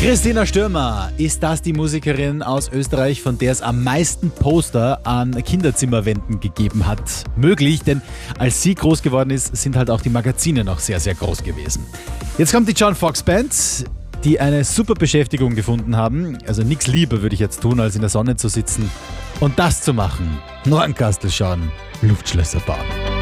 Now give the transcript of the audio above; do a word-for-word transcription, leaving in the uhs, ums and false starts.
Christina Stürmer, ist das die Musikerin aus Österreich, von der es am meisten Poster an Kinderzimmerwänden gegeben hat? Möglich, denn als sie groß geworden ist, sind halt auch die Magazine noch sehr, sehr groß gewesen. Jetzt kommt die John Foxx Band, die eine super Beschäftigung gefunden haben. Also nichts lieber würde ich jetzt tun, als in der Sonne zu sitzen und das zu machen. Nordenkastel schauen, Luftschlösser bauen.